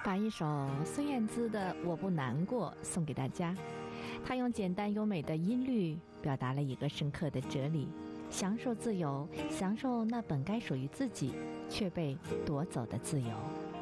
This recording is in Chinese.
把一首孙燕姿的《我不难过》送给大家。她用简单优美的音律表达了一个深刻的哲理：享受自由，享受那本该属于自己却被夺走的自由。